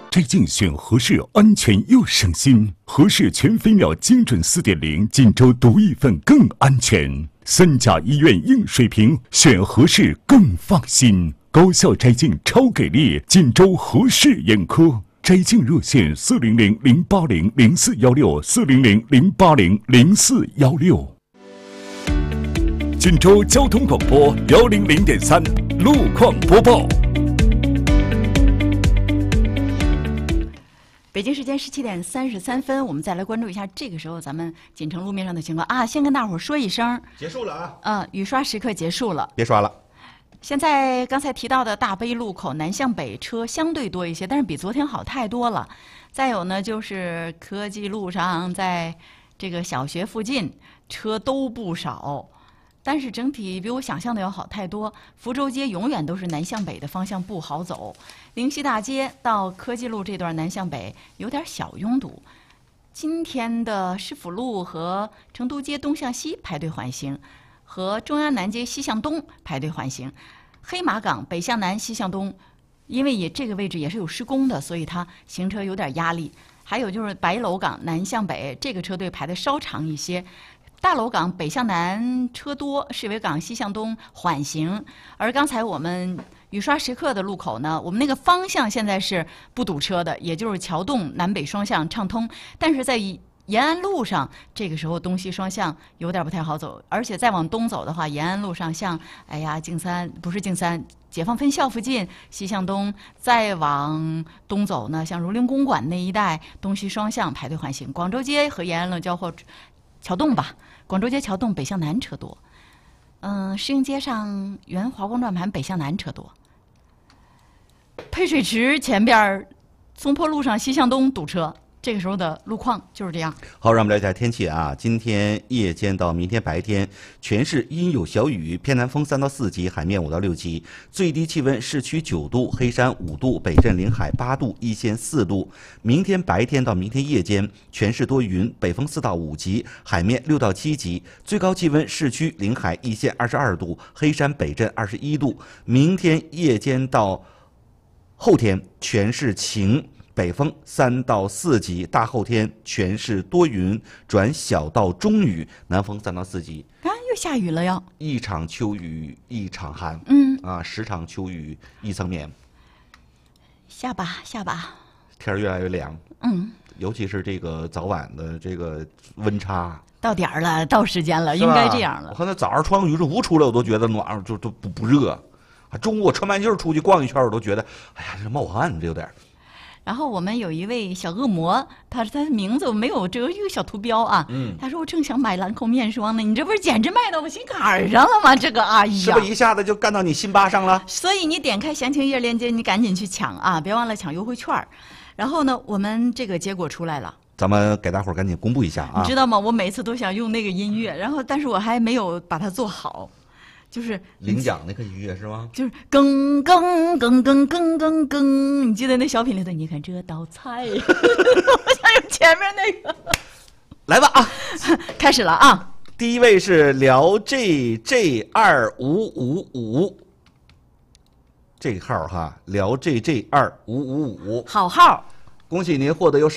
摘镜选合适，安全又省心。合适全飞秒精准4.0，锦州独一份更安全。3甲医院硬水平，选合适更放心。高效摘镜超给力，锦州合适眼科。摘镜热线400-080-0416，400-080-0416。锦州交通广播100.3路况播报。 北京时间17:33，我们再来关注一下这个时候咱们锦城路面上的情况啊。先跟大伙儿说一声， 结束了啊！ 雨刷时刻结束了， 别刷了。 现在刚才提到的大悲路口南向北车相对多一些，但是比昨天好太多了。再有呢，就是科技路上，在这个小学附近车都不少。但是整体比我想象的要好太多。福州街永远都是南向北的方向不好走，灵溪大街到科技路这段南向北有点小拥堵。今天的市府路和成都街东向西排队缓行，和中央南街西向东排队缓行。黑马岗北向南西向东，因为这个位置也是有施工的，所以它行车有点压力。还有就是白楼岗南向北，这个车队排得稍长一些。大楼岗北向南车多，市委岗西向东缓行。而刚才我们雨刷时刻的路口呢，我们那个方向现在是不堵车的，也就是桥洞南北双向畅通。但是在延安路上，这个时候东西双向有点不太好走，而且再往东走的话，延安路上像静三解放分校附近西向东，再往东走呢，像儒林公馆那一带东西双向排队缓行。广州街和延安路交汇桥洞吧，广州街桥洞北向南车多。适应街上原华光转盘北向南车多。配水池前边松坡路上西向东堵车。这个时候的路况就是这样。 好，让我们了解一下天气啊。今天夜间到明天白天，全市阴有小雨，偏南风3到4级，海面5到6级。最低气温市区9度，黑山5度，北镇临海8度，一线4度。明天白天到明天夜间，全市多云，北风4到5级，海面6到7级。最高气温市区临海一线22度，黑山北镇21度。明天夜间到后天，全市晴。北风3到4级，大后天全市多云转小到中雨，南风3到4级。 又下雨了哟！ 一场秋雨一场寒，10场秋雨一层棉。 下吧， 天儿越来越凉，尤其是这个早晚的这个温差。 到点儿了，到时间了，应该这样了。 我看那早上穿个羽绒服出来，我都觉得暖和，就都不热。中午我穿半袖出去逛一圈，我都觉得，哎呀，这冒汗，这有点。 然后我们有一位小恶魔，他的名字没有这个一个小图标啊。他说我正想买兰蔻面霜呢，你这不是简直卖到我心坎上了吗？这个哎呀， 是不是一下子就干到你心巴上了？ 所以你点开详情页链接，你赶紧去抢啊，别忘了抢优惠券。然后呢，我们这个结果出来了， 咱们给大伙儿赶紧公布一下啊！ 你知道吗？我每次都想用那个音乐，然后但是我还没有把它做好。就是领奖那个音乐是吗？ 就是更更更更更更更，你记得那小品里头？你看这道菜，我想用前面那个。 来吧啊， 开始了啊！ 第一位是辽 JJ2555，这个号哈，辽 JJ2555， 好号， 恭喜您获得由